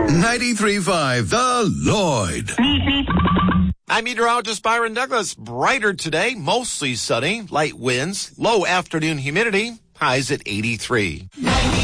93.5 The Lloyd. I'm meteorologist Byron Douglas. Brighter today, mostly sunny, light winds, low afternoon humidity, highs at 83.